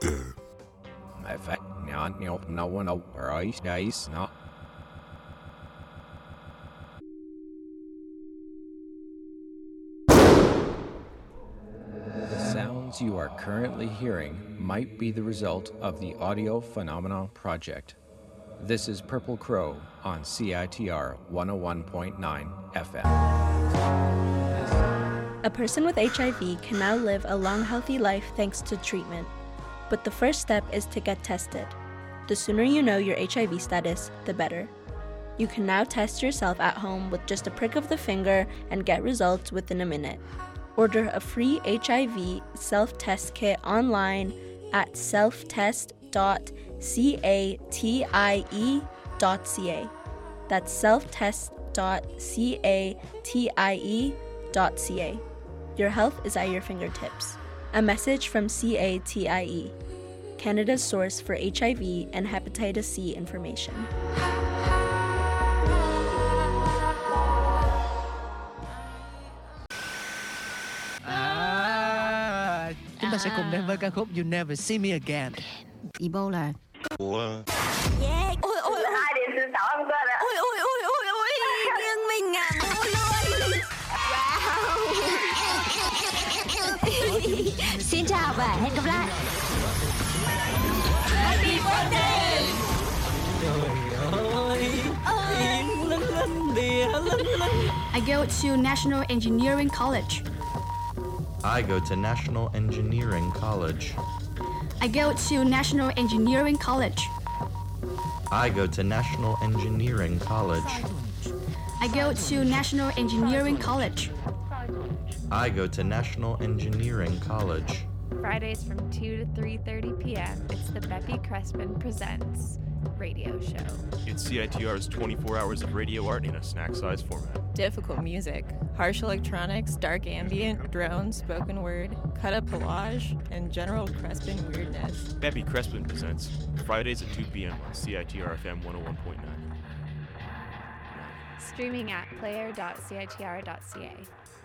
The sounds you are currently hearing might be the result of the Audio Phenomena Project. This is Purple Crow on CITR 101.9 FM. A person with HIV can now live a long, healthy life thanks to treatment. But the first step is to get tested. The sooner you know your HIV status, the better. You can now test yourself at home with just a prick of the finger and get results within a minute. Order a free HIV self-test kit online at selftest.catie.ca. That's selftest.catie.ca. Your health is at your fingertips. A message from CATIE, Canada's source for HIV and hepatitis C information. Chúng ta sẽ cùng đến với ca khúc You Never See Me Again. Ebola. Yeah. Ôi ôi ôi. 2 điểm thứ 6 em quên ạ. Ôi ôi ôi ôi ôi. Riêng mình à. Ôi ôi. Wow. Xin chào và hẹn gặp lại. Happy birthday. I go to National Engineering College. I go to National Engineering College. I go to National Engineering College. I go to National Engineering College. I go to National Engineering College. I go to National Engineering College. Fridays from 2 to 3:30 p.m. It's the Beppy Crespin Presents radio show. It's CITR's 24 hours of radio art in a snack-sized format. Difficult music, harsh electronics, dark ambient, drones, spoken word, cut-up collage, and general Crespin weirdness. Beppy Crespin Presents, Fridays at 2 p.m. on CITR FM 101.9. Streaming at player.citr.ca.